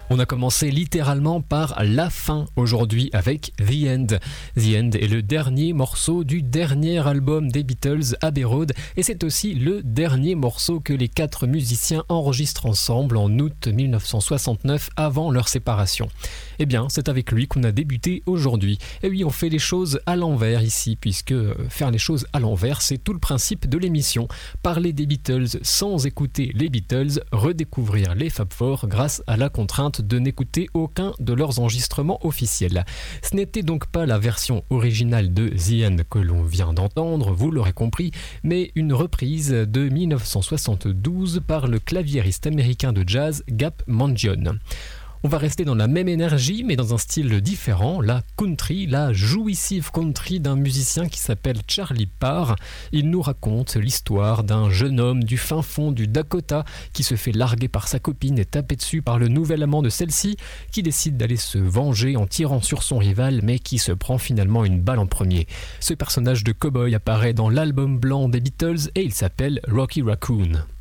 On a commencé littéralement par la fin aujourd'hui avec The End. The End est le dernier morceau du dernier album des Beatles, Abbey Road, et c'est aussi le dernier morceau que les 4 musiciens enregistrent ensemble en août 1969 avant leur séparation. Eh bien, c'est avec lui qu'on a débuté aujourd'hui. Et oui, on fait les choses à l'envers ici, puisque faire les choses à l'envers, c'est tout le principe de l'émission. Parler des Beatles sans écouter les Beatles, redécouvrir les Fab Four grâce à la contrainte de n'écouter aucun de leurs enregistrements officiels. Ce n'était donc pas la version originale de The End que l'on vient d'entendre, vous l'aurez compris, mais une reprise de 1972 par le claviériste américain de jazz Gap Mangione. On va rester dans la même énergie, mais dans un style différent, la country, la jouissive country d'un musicien qui s'appelle Charlie Parr. Il nous raconte l'histoire d'un jeune homme du fin fond du Dakota qui se fait larguer par sa copine et taper dessus par le nouvel amant de celle-ci, qui décide d'aller se venger en tirant sur son rival, mais qui se prend finalement une balle en premier. Ce personnage de cow-boy apparaît dans l'album blanc des Beatles et il s'appelle Rocky Raccoon.